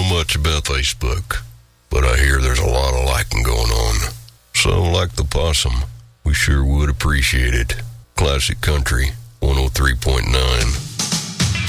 much about Facebook, but I hear there's a lot of liking going on. So, like the possum, we sure would appreciate it. Classic Country 103.9.